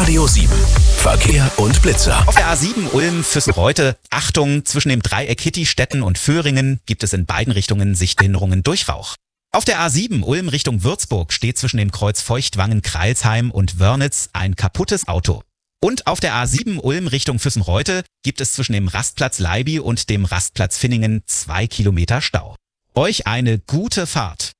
Radio 7. Verkehr und Blitzer. Auf der A7 Ulm-Füssen-Reutte, Achtung, zwischen dem Dreieck Hittistetten und Föhringen gibt es in beiden Richtungen Sichtbehinderungen durch Rauch. Auf der A7 Ulm Richtung Würzburg steht zwischen dem Kreuz Feuchtwangen-Kreilsheim und Wörnitz ein kaputtes Auto. Und auf der A7 Ulm Richtung Füssen-Reutte gibt es zwischen dem Rastplatz Leiby und dem Rastplatz Finningen 2 Kilometer Stau. Euch eine gute Fahrt.